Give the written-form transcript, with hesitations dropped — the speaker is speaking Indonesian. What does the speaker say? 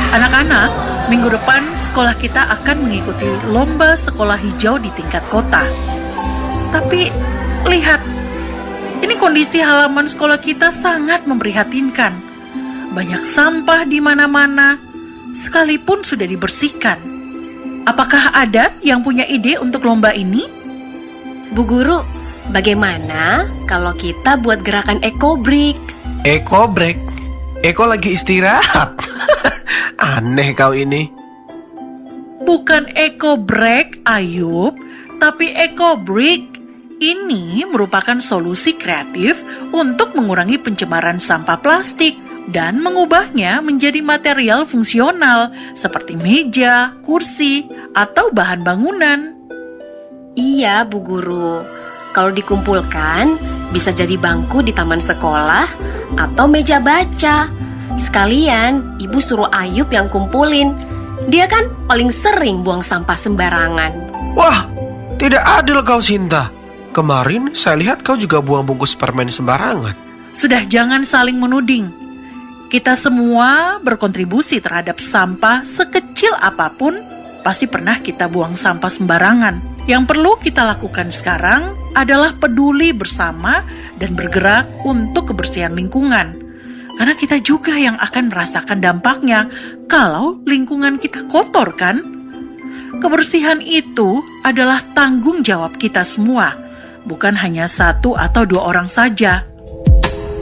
Anak-anak, minggu depan sekolah kita akan mengikuti lomba sekolah hijau di tingkat kota. Tapi, lihat, ini kondisi halaman sekolah kita sangat memprihatinkan. Banyak sampah di mana-mana, sekalipun sudah dibersihkan. Apakah ada yang punya ide untuk lomba ini? Bu Guru, bagaimana kalau kita buat gerakan eco break? Eko break? Eko lagi istirahat. Aneh kau ini. Bukan eco break, Ayub, tapi eco break. Ini merupakan solusi kreatif untuk mengurangi pencemaran sampah plastik dan mengubahnya menjadi material fungsional seperti meja, kursi, atau bahan bangunan. Iya, Bu Guru. Kalau dikumpulkan, bisa jadi bangku di taman sekolah atau meja baca. Sekalian, Ibu suruh Ayub yang kumpulin. Dia kan paling sering buang sampah sembarangan. Wah, tidak adil kau, Sinta. Kemarin saya lihat kau juga buang bungkus permen sembarangan. Sudah, jangan saling menuding. Kita semua berkontribusi terhadap sampah sekecil apapun. Pasti pernah kita buang sampah sembarangan. Yang perlu kita lakukan sekarang adalah peduli bersama dan bergerak untuk kebersihan lingkungan. Karena kita juga yang akan merasakan dampaknya kalau lingkungan kita kotor, kan? Kebersihan itu adalah tanggung jawab kita semua, bukan hanya 1 atau 2 orang saja.